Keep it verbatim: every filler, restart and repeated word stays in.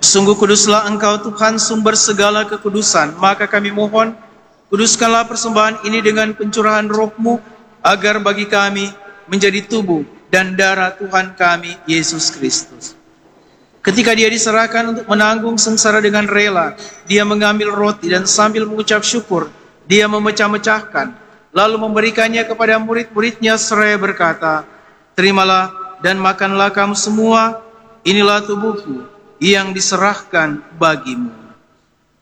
Sungguh kuduslah Engkau Tuhan, sumber segala kekudusan. Maka kami mohon, kuduskanlah persembahan ini dengan pencurahan Roh-Mu, agar bagi kami menjadi tubuh dan darah Tuhan kami, Yesus Kristus. Ketika Dia diserahkan untuk menanggung sengsara dengan rela, Dia mengambil roti dan sambil mengucap syukur, Dia memecah-mecahkan, lalu memberikannya kepada murid-muridnya seraya berkata, "Terimalah dan makanlah kamu semua, inilah tubuhku yang diserahkan bagimu."